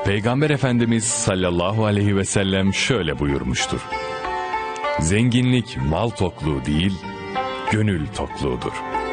Peygamber Efendimiz sallallahu aleyhi ve sellem şöyle buyurmuştur: zenginlik mal tokluğu değil, gönül tokluğudur.